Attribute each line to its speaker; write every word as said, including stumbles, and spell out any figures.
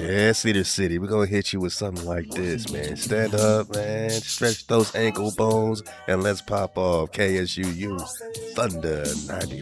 Speaker 1: Yeah, Cedar City. We're gonna hit you with something like this, man. Stand up, man. Stretch those ankle bones and let's pop off. K S U U Thunder ninety.